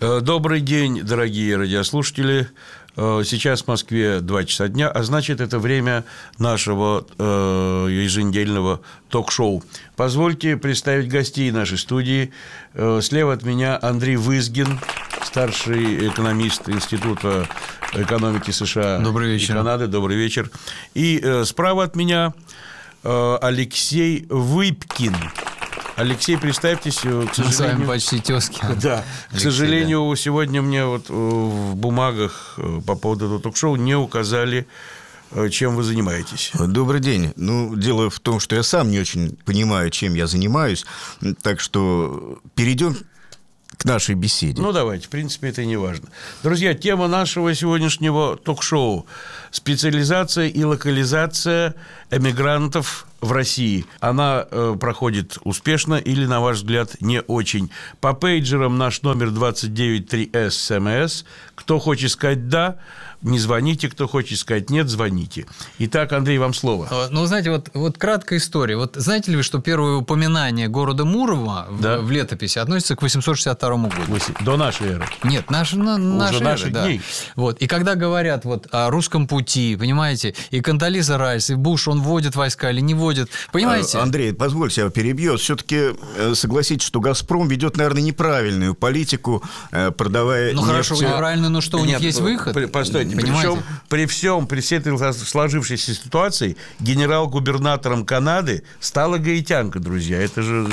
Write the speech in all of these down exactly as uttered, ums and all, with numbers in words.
Добрый день, дорогие радиослушатели. Сейчас в Москве два часа дня, а значит, это время нашего э, еженедельного ток-шоу. Позвольте представить гостей нашей студии. Э, слева от меня Андрей Вызгин, старший экономист Института экономики США Добрый вечер. И Канады. Добрый вечер. И э, справа от меня э, Алексей Выпкин. Алексей, представьтесь, к сожалению... Мы с вами почти тезки. Да, Алексей, к сожалению, да. Сегодня мне вот в бумагах по поводу этого ток-шоу не указали, чем вы занимаетесь. Добрый день. Ну, дело в том, что я сам не очень понимаю, чем я занимаюсь, так что перейдем к нашей беседе. Ну, давайте, в принципе, это и не важно. Друзья, тема нашего сегодняшнего ток-шоу – специализация и локализация эмигрантов в России. Она э, проходит успешно или, на ваш взгляд, не очень. По пейджерам наш номер двадцать девять три эс СМС. Кто хочет сказать «да», не звоните, кто хочет сказать «нет», звоните. Итак, Андрей, вам слово. Ну, знаете, вот, вот краткая история. Вот знаете ли вы, что первое упоминание города Мурома да. в, в летописи относится к восемьсот шестьдесят второму году? До нашей эры. Нет, наш, на, нашей эры, наших да. дней. Вот. И когда говорят вот о русском пути, понимаете, и Кондолиза Райс, и Буш, он вводит войска или не вводит, понимаете? Андрей, позвольте, я перебью. Все-таки согласитесь, что «Газпром» ведет, наверное, неправильную политику, продавая... Ну, нефть... хорошо, неправильно, но что, у них Нет, есть выход? Постойте, причем при всем, при всей этой сложившейся ситуации генерал-губернатором Канады стала гаитянка, друзья. Это же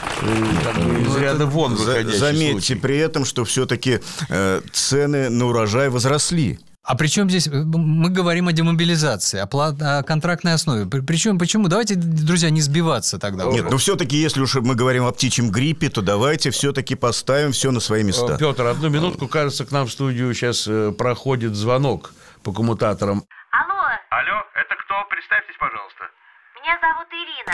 из ряда вон выходящий Заметьте случай. При этом, что все-таки э, цены на урожай возросли. А при чем здесь мы говорим о демобилизации, о, плат, о контрактной основе? Причем, почему? Давайте, друзья, не сбиваться тогда. Нет, ну все-таки, если уж мы говорим о птичьем гриппе, то давайте все-таки поставим все на свои места. Петр, одну минутку. Кажется, к нам в студию сейчас проходит звонок по коммутаторам. Алло. Алло, это кто? Представьтесь, пожалуйста. Меня зовут Ирина.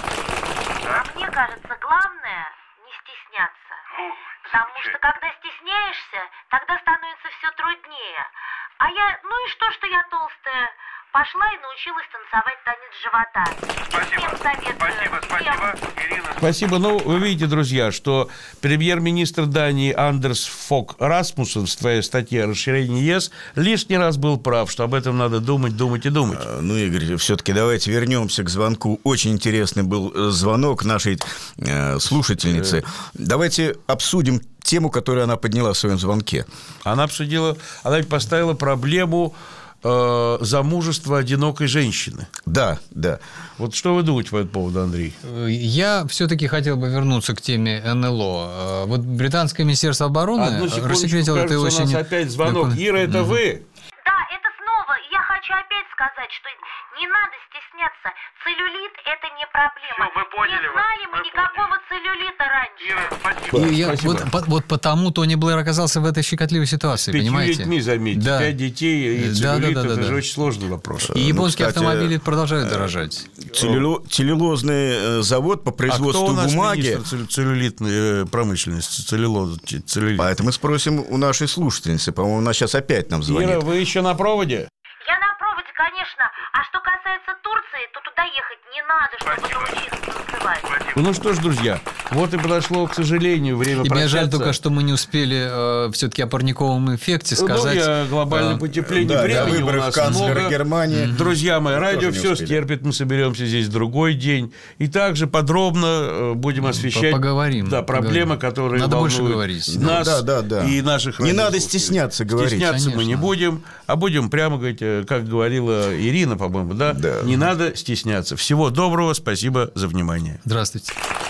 Да? А мне кажется, главное не стесняться. Ну, Потому что когда стесняешься, тогда становится все труднее. А я, ну и что, что я толстая? Пошла и научилась танцевать танец живота. Спасибо. Всем советую. Спасибо, спасибо, Всем. Ирина. Спасибо. Ну, вы видите, друзья, что премьер-министр Дании Андерс Фог Расмуссен в своей статье о расширении ЕС лишний раз был прав, что об этом надо думать, думать и думать. А, ну, Игорь, все-таки давайте вернемся к звонку. Очень интересный был звонок нашей э, слушательницы. Давайте обсудим тему, которую она подняла в своем звонке. Она обсудила, она поставила проблему э, замужества одинокой женщины. Да, да. Вот что вы думаете по этому поводу, Андрей? Я все-таки хотел бы вернуться к теме эн эл о. Вот британское министерство обороны рассекретило это очень... у нас опять звонок. Документ. Ира, это угу. вы? Да, это снова. Я хочу опять сказать, что не надо стесняться. Целлюлит – это не проблема. Всё, мы поняли не вас. знали мы Мы никакого целлюлита раньше. Ира, спасибо. И я, спасибо. вот, по, вот потому Тони Блэр оказался в этой щекотливой ситуации, С пятью понимаете? детьми, заметьте. Да. Пять детей и Да, целлюлит да, да, – это да, же да. очень сложный вопрос. И японские Ну, кстати, автомобили продолжают дорожать. Целлюло... Целлюлозный завод по производству а кто у нас бумаги. министр целлюлитной промышленности? Целлюлоза, целлюлит. Поэтому спросим у нашей слушательницы. По-моему, она сейчас опять нам звонит. Ира, вы еще на проводе? Я на проводе, конечно. А что касается Турции, то туда ехать не надо, чтобы научиться танцевать. Ну что ж, друзья, вот и подошло, к сожалению, время И прощаться. мне жаль только, что мы не успели э, все-таки о парниковом эффекте сказать. Ну, я глобальное э, потепление, Да, времени для у выборов нас канцлера много. Германии. Друзья мои, радио тоже не все успели. стерпит, мы соберемся здесь в другой день. И также подробно э, будем освещать Поговорим, да, проблемы, поговорим. которые Надо больше волнуют говорить. нас Ну, да, да, да. и наших Не надо радиослушателей. стесняться говорить. Стесняться мы Конечно. не будем, а будем прямо говорить, э, как говорила Ирина, по-моему, да? Да. Не надо стесняться. Всего доброго, спасибо за внимание. Здравствуйте.